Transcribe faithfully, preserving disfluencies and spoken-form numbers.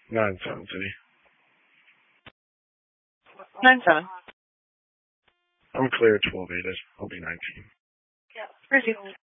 Nine seven city. Nine seven. I'm clear at twelve eight. I'll be nineteen. Yeah. Receive.